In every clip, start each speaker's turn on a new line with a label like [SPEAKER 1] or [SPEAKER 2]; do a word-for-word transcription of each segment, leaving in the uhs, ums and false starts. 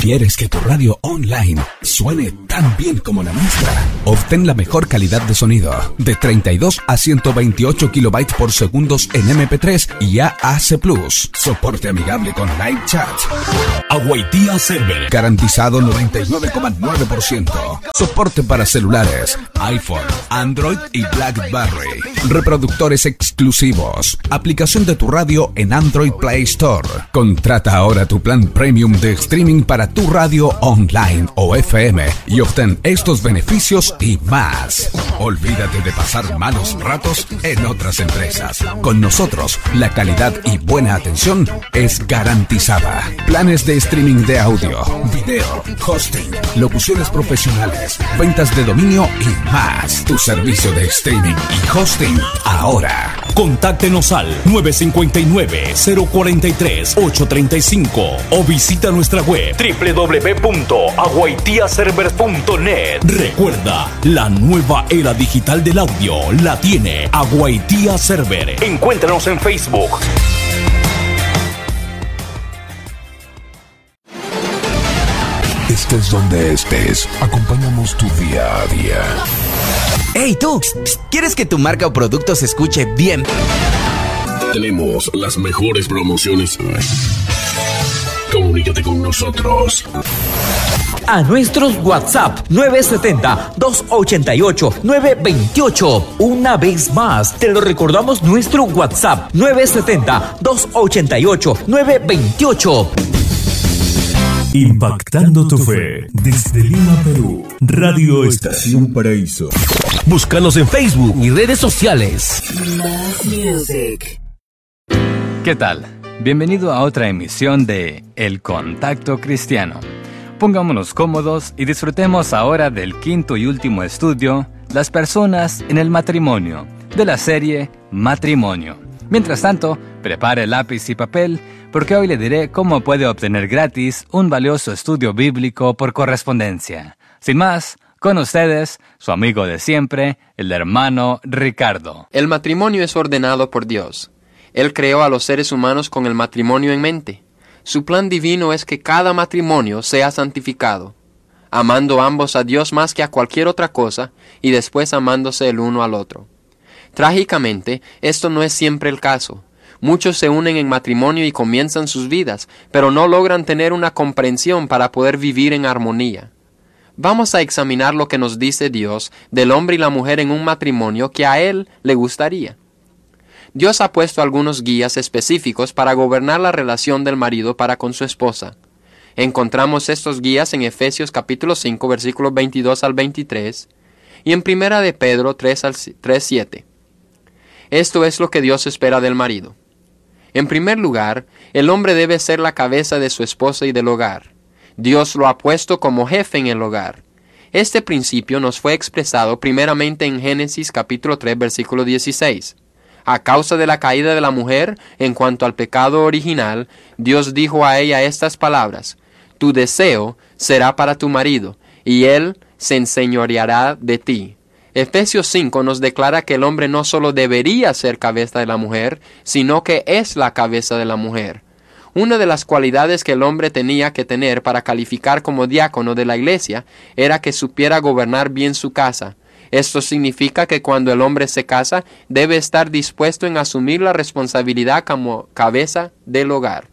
[SPEAKER 1] ¿Quieres que tu radio online suene tan bien como la nuestra? Obtén la mejor calidad de sonido de treinta y dos a ciento veintiocho kilobytes por segundo en eme pe tres y A A C plus. Soporte amigable con live chat. Awaitia Server. Garantizado noventa y nueve coma nueve por ciento. Soporte para celulares, iPhone, Android y BlackBerry. Reproductores exclusivos. Aplicación de tu radio en Android Play Store. Contrata ahora tu plan premium de streaming para tu radio online o F M y obtén estos beneficios y más. Olvídate de pasar malos ratos en otras empresas. Con nosotros, la calidad y buena atención es garantizada. Planes de streaming de audio, video, hosting, locuciones profesionales, ventas de dominio y más. Tu servicio de streaming y hosting ahora.
[SPEAKER 2] Contáctenos al nueve cinco nueve, cero cuatro tres, ocho tres cinco o visita nuestra web doble u doble u doble u punto awaitia server punto net. Recuerda, la nueva era digital del audio la tiene Awaitia Server. Encuéntranos en Facebook.
[SPEAKER 1] Estés donde estés, acompañamos tu día a día.
[SPEAKER 3] Hey tú, ¿quieres que tu marca o producto se escuche bien?
[SPEAKER 4] Tenemos las mejores promociones. Comunícate con nosotros.
[SPEAKER 5] A nuestros WhatsApp nueve siete cero, dos ocho ocho, nueve dos ocho. Una vez más, te lo recordamos, nuestro WhatsApp nueve siete cero, dos ocho ocho, nueve dos ocho.
[SPEAKER 2] Impactando tu fe desde Lima, Perú. Radio Estación Paraíso.
[SPEAKER 3] Búscanos en Facebook y redes sociales.
[SPEAKER 6] ¿Qué tal? Bienvenido a otra emisión de El Contacto Cristiano. Pongámonos cómodos y disfrutemos ahora del quinto y último estudio, Las personas en el matrimonio, de la serie Matrimonio. Mientras tanto, prepare lápiz y papel, porque hoy le diré cómo puede obtener gratis un valioso estudio bíblico por correspondencia. Sin más, con ustedes, su amigo de siempre, el hermano Ricardo.
[SPEAKER 7] El matrimonio es ordenado por Dios. Él creó a los seres humanos con el matrimonio en mente. Su plan divino es que cada matrimonio sea santificado, amando ambos a Dios más que a cualquier otra cosa y después amándose el uno al otro. Trágicamente, esto no es siempre el caso. Muchos se unen en matrimonio y comienzan sus vidas, pero no logran tener una comprensión para poder vivir en armonía. Vamos a examinar lo que nos dice Dios del hombre y la mujer en un matrimonio que a Él le gustaría. Dios ha puesto algunos guías específicos para gobernar la relación del marido para con su esposa. Encontramos estos guías en Efesios capítulo cinco, versículos veintidós al veintitrés, y en Primera de Pedro tres, siete. Esto es lo que Dios espera del marido. En primer lugar, el hombre debe ser la cabeza de su esposa y del hogar. Dios lo ha puesto como jefe en el hogar. Este principio nos fue expresado primeramente en Génesis capítulo tres, versículo dieciséis. A causa de la caída de la mujer, en cuanto al pecado original, Dios dijo a ella estas palabras: tu deseo será para tu marido, y él se enseñoreará de ti. Efesios cinco nos declara que el hombre no solo debería ser cabeza de la mujer, sino que es la cabeza de la mujer. Una de las cualidades que el hombre tenía que tener para calificar como diácono de la iglesia era que supiera gobernar bien su casa. Esto significa que cuando el hombre se casa, debe estar dispuesto en asumir la responsabilidad como cabeza del hogar.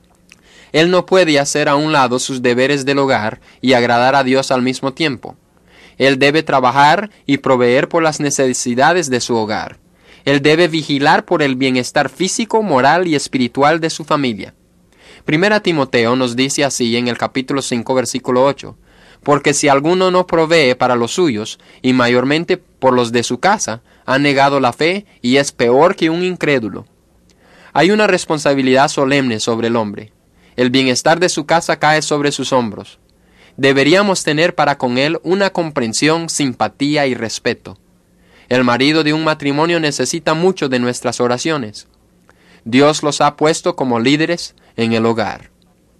[SPEAKER 7] Él no puede hacer a un lado sus deberes del hogar y agradar a Dios al mismo tiempo. Él debe trabajar y proveer por las necesidades de su hogar. Él debe vigilar por el bienestar físico, moral y espiritual de su familia. Primera Timoteo nos dice así en el capítulo cinco, versículo ocho. Porque si alguno no provee para los suyos, y mayormente por los de su casa, ha negado la fe y es peor que un incrédulo. Hay una responsabilidad solemne sobre el hombre. El bienestar de su casa cae sobre sus hombros. Deberíamos tener para con él una comprensión, simpatía y respeto. El marido de un matrimonio necesita mucho de nuestras oraciones. Dios los ha puesto como líderes en el hogar.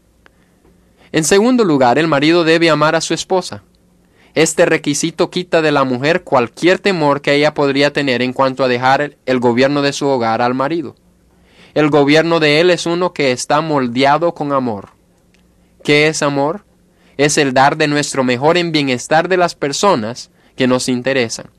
[SPEAKER 7] En segundo lugar, el marido debe amar a su esposa. Este requisito quita de la mujer cualquier temor que ella podría tener en cuanto a dejar el gobierno de su hogar al marido. El gobierno de él es uno que está moldeado con amor. ¿Qué es amor? es el dar de nuestro mejor en bienestar de las personas que nos interesan.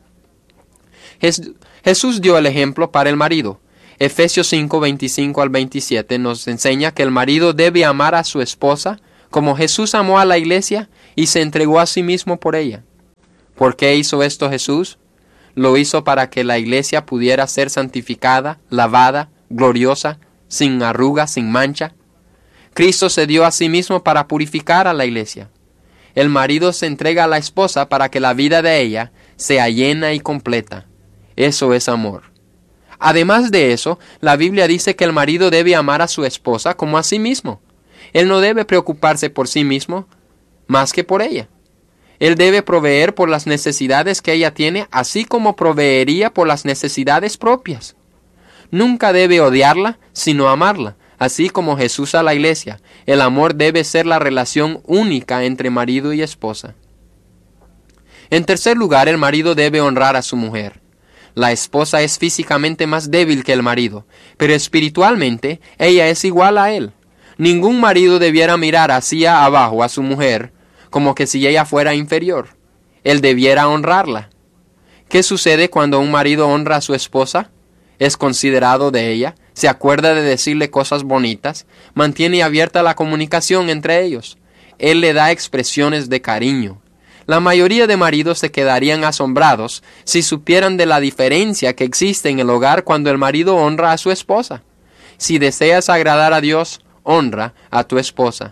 [SPEAKER 7] Jesús dio el ejemplo para el marido. Efesios cinco, veinticinco al veintisiete nos enseña que el marido debe amar a su esposa como Jesús amó a la iglesia y se entregó a sí mismo por ella. ¿Por qué hizo esto Jesús? Lo hizo para que la iglesia pudiera ser santificada, lavada, gloriosa, sin arruga, sin mancha. Cristo se dio a sí mismo para purificar a la iglesia. El marido se entrega a la esposa para que la vida de ella sea llena y completa. Eso es amor. Además de eso, la Biblia dice que el marido debe amar a su esposa como a sí mismo. Él no debe preocuparse por sí mismo más que por ella. Él debe proveer por las necesidades que ella tiene, así como proveería por las necesidades propias. Nunca debe odiarla, sino amarla, así como Jesús a la iglesia. El amor debe ser la relación única entre marido y esposa. En tercer lugar, el marido debe honrar a su mujer. La esposa es físicamente más débil que el marido, pero espiritualmente ella es igual a él. Ningún marido debiera mirar hacia abajo a su mujer como que si ella fuera inferior. Él debiera honrarla. ¿Qué sucede cuando un marido honra a su esposa? Es considerado de ella, se acuerda de decirle cosas bonitas, mantiene abierta la comunicación entre ellos. Él le da expresiones de cariño. La mayoría de maridos se quedarían asombrados si supieran de la diferencia que existe en el hogar cuando el marido honra a su esposa. Si deseas agradar a Dios, honra a tu esposa.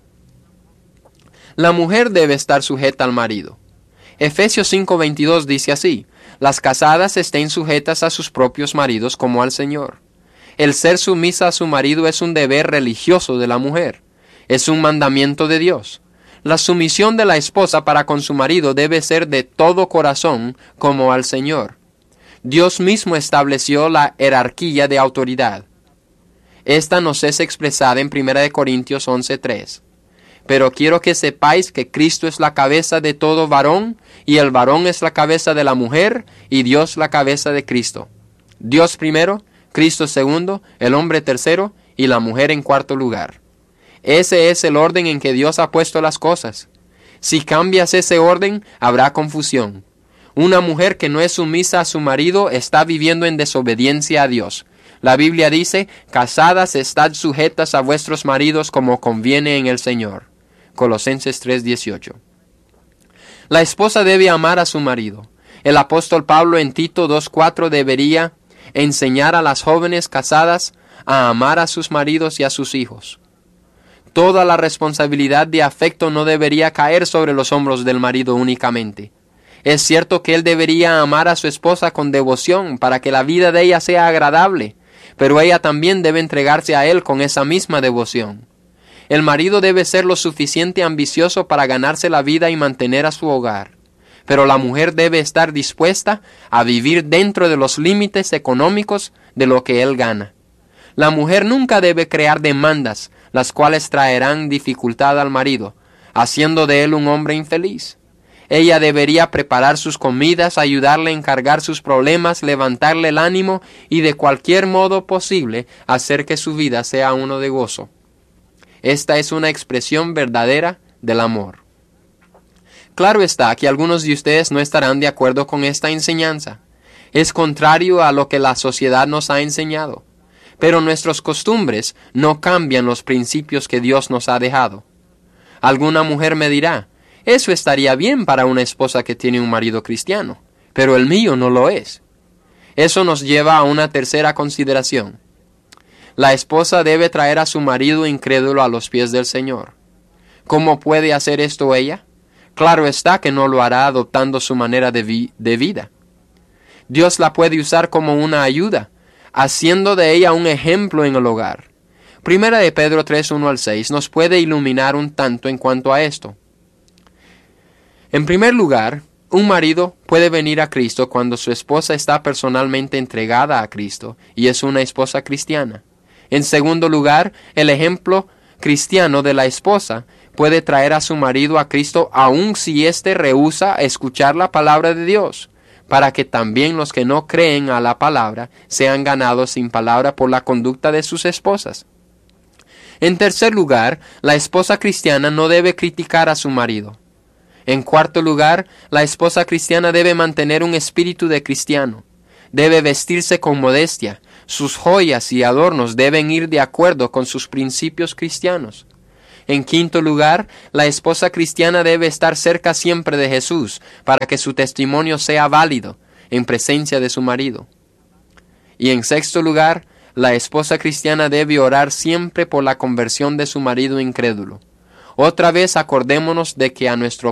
[SPEAKER 7] La mujer debe estar sujeta al marido. Efesios cinco veintidós dice así: las casadas estén sujetas a sus propios maridos como al Señor. El ser sumisa a su marido es un deber religioso de la mujer. Es un mandamiento de Dios. La sumisión de la esposa para con su marido debe ser de todo corazón como al Señor. Dios mismo estableció la jerarquía de autoridad. Esta nos es expresada en primera de Corintios once tres. Pero quiero que sepáis que Cristo es la cabeza de todo varón, y el varón es la cabeza de la mujer, y Dios la cabeza de Cristo. Dios primero, Cristo segundo, el hombre tercero, y la mujer en cuarto lugar. Ese es el orden en que Dios ha puesto las cosas. Si cambias ese orden, habrá confusión. Una mujer que no es sumisa a su marido está viviendo en desobediencia a Dios. La Biblia dice: casadas, estad sujetas a vuestros maridos como conviene en el Señor. Colosenses tres dieciocho. La esposa debe amar a su marido. El apóstol Pablo en Tito dos cuatro debería enseñar a las jóvenes casadas a amar a sus maridos y a sus hijos. Toda la responsabilidad de afecto no debería caer sobre los hombros del marido únicamente. Es cierto que él debería amar a su esposa con devoción para que la vida de ella sea agradable, pero ella también debe entregarse a él con esa misma devoción. El marido debe ser lo suficiente ambicioso para ganarse la vida y mantener a su hogar, pero la mujer debe estar dispuesta a vivir dentro de los límites económicos de lo que él gana. La mujer nunca debe crear demandas, las cuales traerán dificultad al marido, haciendo de él un hombre infeliz. Ella debería preparar sus comidas, ayudarle a encargar sus problemas, levantarle el ánimo y de cualquier modo posible hacer que su vida sea uno de gozo. Esta es una expresión verdadera del amor. Claro está que algunos de ustedes no estarán de acuerdo con esta enseñanza. Es contrario a lo que la sociedad nos ha enseñado. Pero nuestras costumbres no cambian los principios que Dios nos ha dejado. Alguna mujer me dirá: eso estaría bien para una esposa que tiene un marido cristiano, pero el mío no lo es. Eso nos lleva a una tercera consideración. La esposa debe traer a su marido incrédulo a los pies del Señor. ¿Cómo puede hacer esto ella? Claro está que no lo hará adoptando su manera de, vi- de vida. Dios la puede usar como una ayuda, haciendo de ella un ejemplo en el hogar. Primera de Pedro tres uno al seis nos puede iluminar un tanto en cuanto a esto. En primer lugar, un marido puede venir a Cristo cuando su esposa está personalmente entregada a Cristo y es una esposa cristiana. En segundo lugar, el ejemplo cristiano de la esposa puede traer a su marido a Cristo aun si éste rehúsa escuchar la palabra de Dios, para que también los que no creen a la palabra sean ganados sin palabra por la conducta de sus esposas. En tercer lugar, la esposa cristiana no debe criticar a su marido. En cuarto lugar, la esposa cristiana debe mantener un espíritu de cristiano. Debe vestirse con modestia. Sus joyas y adornos deben ir de acuerdo con sus principios cristianos. En quinto lugar, la esposa cristiana debe estar cerca siempre de Jesús para que su testimonio sea válido en presencia de su marido. Y en sexto lugar, la esposa cristiana debe orar siempre por la conversión de su marido incrédulo. Otra vez acordémonos de que a nuestro